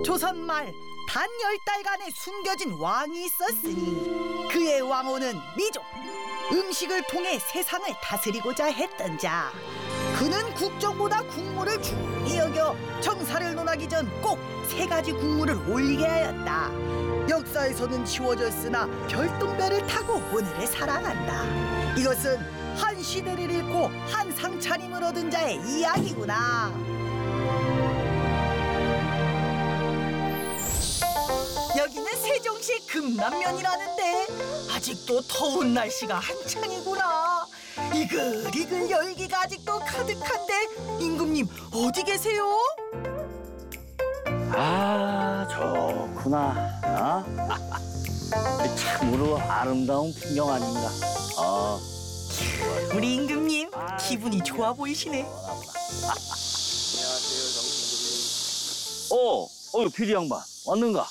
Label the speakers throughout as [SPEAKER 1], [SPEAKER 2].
[SPEAKER 1] 조선말 단 10달간의 숨겨진 왕이 있었으니 그의 왕호는 미종. 음식을 통해 세상을 다스리고자 했던 자. 그는 국정보다 국물을 중히 여겨 정사를 논하기 전 꼭 3가지 국물을 올리게 하였다. 역사에서는 지워졌으나 별똥별을 타고 오늘을 살아간다. 이것은 한 시대를 읽고 한 상차림을 얻은 자의 이야기구나. 여기는 세종시 금남면이라는데 아직도 더운 날씨가 한창이구나. 이글이글 열기가 아직도 가득한데 임금님 어디 계세요?
[SPEAKER 2] 아, 좋구나. 참으로 아름다운 풍경 아닌가.
[SPEAKER 1] 우리 임금님 기분이 좋아 보이시네.
[SPEAKER 3] 안녕하세요, 정임금님.
[SPEAKER 2] 피리 양반 왔는가?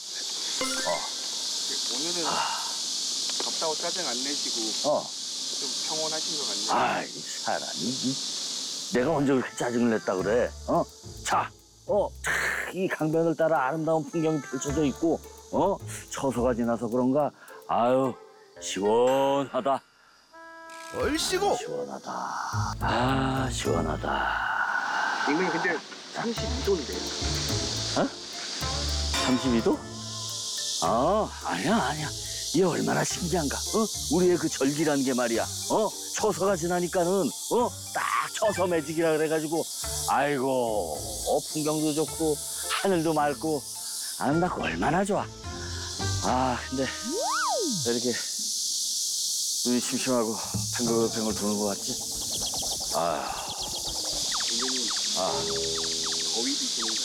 [SPEAKER 3] 오늘은 덥다고 짜증 안 내시고 좀 평온하신 것 같네요.
[SPEAKER 2] 아이, 사람이 내가 언제 그렇게 짜증을 냈다 그래? 자, 이 강변을 따라 아름다운 풍경이 펼쳐져 있고, 처소가 지나서 그런가? 아유, 시원하다.
[SPEAKER 4] 얼씨구
[SPEAKER 2] 시원하다. 아, 시원하다.
[SPEAKER 3] 임금님 근데 32도인데요.
[SPEAKER 2] 32도? 아니야. 이게 얼마나 신기한가? 우리의 그 절기라는 게 말이야. 처서가 지나니까는, 딱 처서 매직이라 그래가지고, 아이고, 풍경도 좋고, 하늘도 맑고, 아름답고 얼마나 좋아. 근데, 왜 이렇게 눈이 심심하고 뱅글뱅글 도는 것 같지?
[SPEAKER 3] 임금님 더위 드시는가?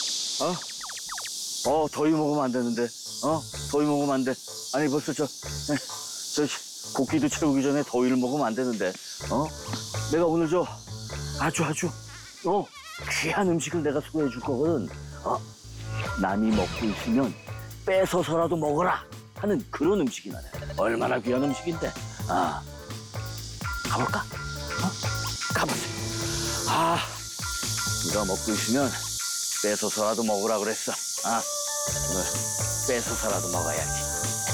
[SPEAKER 2] 더위 먹으면 안 되는데. 더위 먹으면 안 돼. 아니, 벌써 저 곡기도 채우기 전에 더위를 먹으면 안 되는데. 내가 오늘 아주 귀한 음식을 내가 소개해 줄 거거든. 남이 먹고 있으면 뺏어서라도 먹어라 하는 그런 음식이 나네. 얼마나 귀한 음식인데. 가볼까? 가보자. 네가 먹고 있으면 뺏어서라도 먹으라 그랬어. 오늘 뺏어서라도 먹어야지.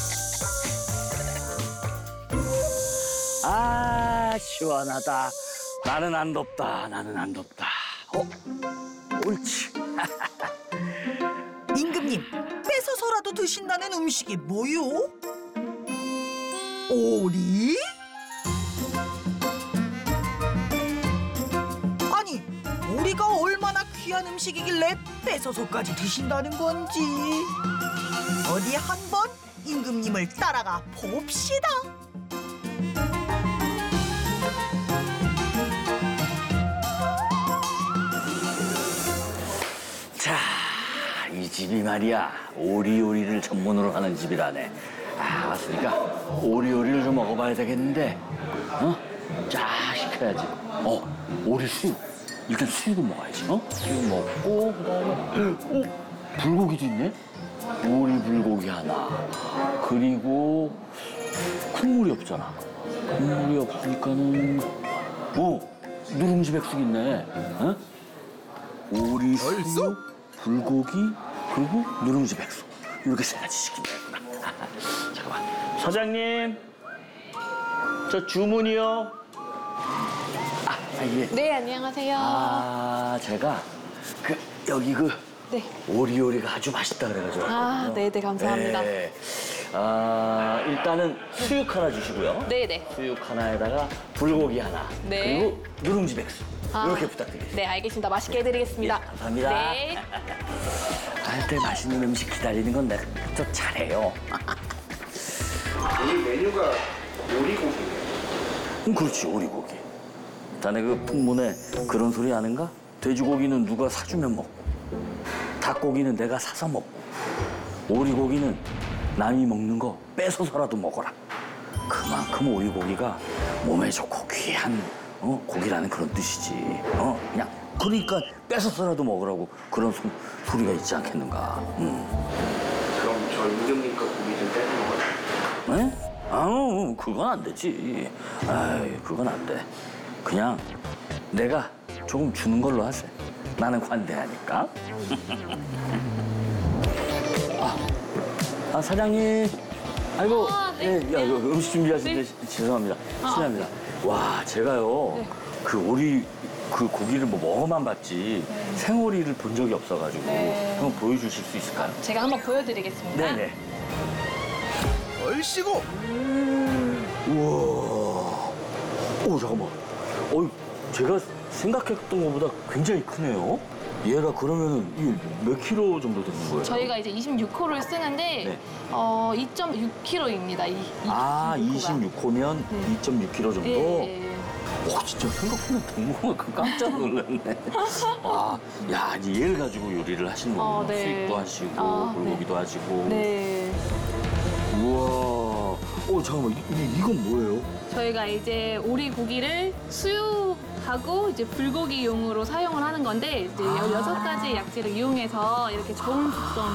[SPEAKER 2] 시원하다. 나는 안 덥다. 옳지.
[SPEAKER 1] 임금님 뺏어서라도 드신다는 음식이 뭐요? 오리? 아니 오리가 얼마나 귀한 음식이길래 뺏어서까지 드신다는 건지 어디 한번 임금님을 따라가 봅시다.
[SPEAKER 2] 자, 이 집이 말이야 오리요리를 전문으로 하는 집이라네. 왔으니까 오리요리를 좀 먹어봐야 되겠는데. 쫙 시켜야지. 오리 수육. 일단 수육을 먹어야지. 수육 먹고 그다음에 불고기도 있네. 오리 불고기 하나. 그리고 국물이 없잖아. 국물이 없으니까는 누룽지 백숙 있네. 오리 수육, 불고기, 그리고 누룽지 백숙. 이렇게 3가지 시키면 되구나. 잠깐만. 사장님, 저 주문이요. 예.
[SPEAKER 5] 네, 안녕하세요.
[SPEAKER 2] 제가 여기
[SPEAKER 5] 네.
[SPEAKER 2] 오리요리가 아주 맛있다 그래가지고.
[SPEAKER 5] 네, 감사합니다.
[SPEAKER 2] 네. 일단은 수육 하나 주시고요.
[SPEAKER 5] 네.
[SPEAKER 2] 수육 하나에다가 불고기 하나.
[SPEAKER 5] 네.
[SPEAKER 2] 그리고 누룽지 백숙. 이렇게 부탁드리겠습니다.
[SPEAKER 5] 네, 알겠습니다. 맛있게 해드리겠습니다.
[SPEAKER 2] 예, 감사합니다.
[SPEAKER 5] 네.
[SPEAKER 2] 때 맛있는 음식 기다리는 건 내가 좀 잘해요.
[SPEAKER 3] 오늘 메뉴가 오리고기예요.
[SPEAKER 2] 그렇지, 오리고기. 자네 그 풍문에 그런 소리 아는가? 돼지고기는 누가 사주면 먹고, 닭고기는 내가 사서 먹고, 오리고기는 남이 먹는 거 뺏어서라도 먹어라. 그만큼 오리고기가 몸에 좋고 귀한 고기라는 그런 뜻이지. 그냥 그러니까 뺏어서라도 먹으라고 그런 소리가 있지 않겠는가.
[SPEAKER 3] 그럼 저 임금님 거 고기 좀 뺏어 먹어요.
[SPEAKER 2] 네? 그건 안 되지. 그건 안 돼. 그냥 내가 조금 주는 걸로 하세요. 나는 관대하니까. 사장님. 아이고,
[SPEAKER 5] 네.
[SPEAKER 2] 야, 이거 음식 준비하시는데 죄송합니다. 실례합니다. 와, 제가요, 그 오리, 그 고기를 뭐 먹어만 봤지 생오리를 본 적이 없어가지고 한번 보여주실 수 있을까요?
[SPEAKER 5] 제가 한번 보여드리겠습니다.
[SPEAKER 2] 네네.
[SPEAKER 4] 얼씨구.
[SPEAKER 2] 우와. 오, 잠깐만. 제가 생각했던 것보다 굉장히 크네요. 얘가 그러면은 이게 몇 킬로 정도 되는 거예요?
[SPEAKER 5] 저희가 이제 26호를 쓰는데
[SPEAKER 2] 네.
[SPEAKER 5] 2.6kg입니다.
[SPEAKER 2] 26호면 2.6킬로 정도?
[SPEAKER 5] 예.
[SPEAKER 2] 오, 진짜 생각보다 너무 깜짝 놀랐네. 야, 이제 얘를 가지고 요리를 하시는 거구나.
[SPEAKER 5] 네.
[SPEAKER 2] 수육도 하시고, 불고기도 하시고.
[SPEAKER 5] 네.
[SPEAKER 2] 우와. 잠깐만, 이건 뭐예요?
[SPEAKER 5] 저희가 이제 오리 고기를 수육하고 이제 불고기용으로 사용을 하는 건데 이제 16가지 약재를 이용해서 이렇게 좋은 숙성